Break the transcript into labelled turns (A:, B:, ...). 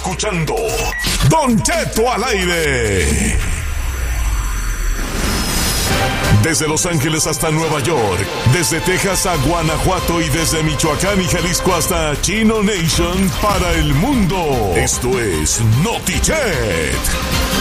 A: escuchando Don Cheto al aire. Desde Los Ángeles hasta Nueva York, desde Texas a Guanajuato y desde Michoacán y Jalisco hasta Chino Nation para el mundo. Esto es NotiChet.